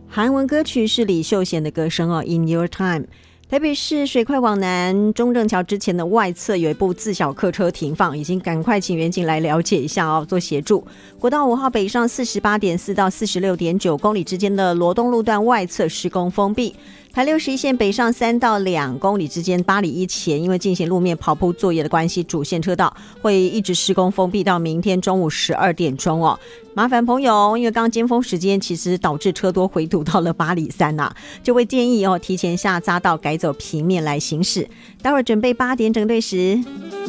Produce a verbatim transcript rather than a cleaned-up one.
韩文歌曲是李秀贤的歌声哦 In Your Time。台北市水快往南中正桥之前的外侧有一部自小客车停放，已经赶快请员警来了解一下哦，做协助。国道五号北上四十八点四到四十六点九公里之间的罗东路段外侧施工封闭。台六十一线北上三到两公里之间，八里一前因为进行路面刨铺作业的关系，主线车道会一直施工封闭到明天中午十二点钟哦。麻烦朋友，因为刚刚尖峰时间其实导致车多回堵到了八里三啊，就会建议哦提前下匝道改走平面来行驶。待会儿准备八点整队时。